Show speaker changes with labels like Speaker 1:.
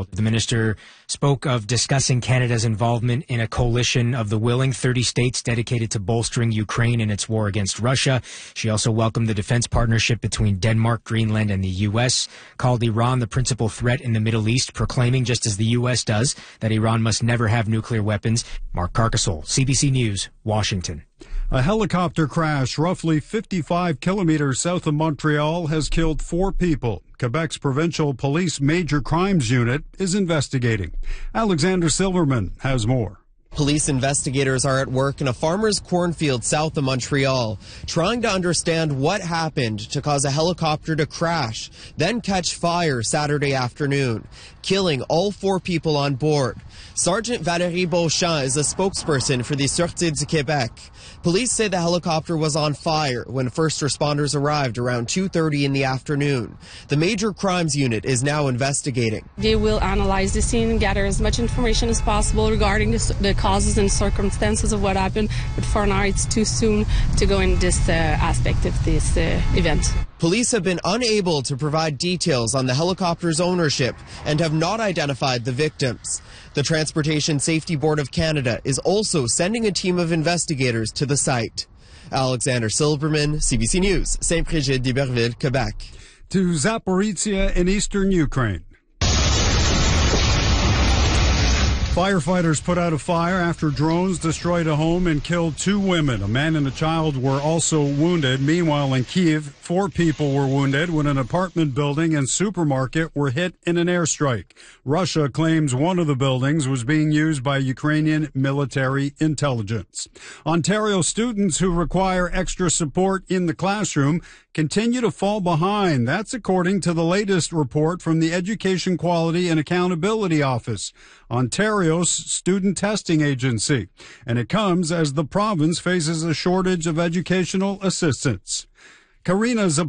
Speaker 1: Israel. The minister spoke of discussing Canada's involvement in a coalition of the willing 30 states dedicated to bolstering Ukraine in its war against Russia. She also welcomed the defense partnership between Denmark, Greenland, and the U.S., called Iran the principal threat in the Middle East, proclaiming, just as the U.S. does, that Iran must never have nuclear weapons. Mark Carcassol, CBC News, Washington.
Speaker 2: A helicopter crash roughly 55 kilometers south of Montreal has killed 4 people. Quebec's provincial police major crimes unit is investigating. Alexander Silverman has more.
Speaker 3: Police investigators are at work in a farmer's cornfield south of Montreal, trying to understand what happened to cause a helicopter to crash, then catch fire Saturday afternoon, killing all 4 people on board. Sergeant Valérie Beauchamp is a spokesperson for the Sûreté du Québec. Police say the helicopter was on fire when first responders arrived around 2:30 in the afternoon. The major crimes unit is now investigating.
Speaker 4: They will analyze the scene and gather as much information as possible regarding the causes and circumstances of what happened, but for now it's too soon to go in this aspect of this event.
Speaker 3: Police have been unable to provide details on the helicopter's ownership and have not identified the victims. The Transportation Safety Board of Canada is also sending a team of investigators to the site. Alexander Silverman, CBC News, Saint-Brigide-d'Iberville, Quebec.
Speaker 2: To Zaporizhia in eastern Ukraine. Firefighters put out a fire after drones destroyed a home and killed 2 women. A man and a child were also wounded. Meanwhile, in Kyiv, 4 people were wounded when an apartment building and supermarket were hit in an airstrike. Russia claims one of the buildings was being used by Ukrainian military intelligence. Ontario students who require extra support in the classroom continue to fall behind. That's according to the latest report from the Education Quality and Accountability Office, Ontario's student testing agency. And it comes as the province faces a shortage of educational assistants. Karina